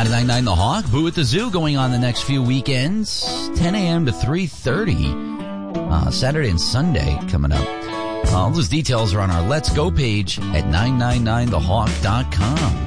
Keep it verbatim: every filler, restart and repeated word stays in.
ninety-nine point nine The Hawk, Boo at the Zoo going on the next few weekends, ten a.m. to three thirty, uh, Saturday and Sunday coming up. All those details are on our Let's Go page at nine nine nine the hawk dot com.